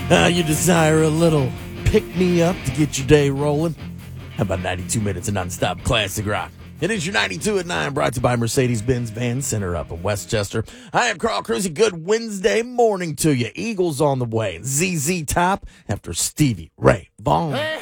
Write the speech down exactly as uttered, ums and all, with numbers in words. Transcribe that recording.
Uh, you desire a little pick-me-up to get your day rolling? How about ninety-two minutes of nonstop classic rock? It is your ninety-two at nine, brought to you by Mercedes-Benz Van Center up in Westchester. I am Carl Cruzy. Good Wednesday morning to you. Eagles on the way. Z Z Top after Stevie Ray Vaughan.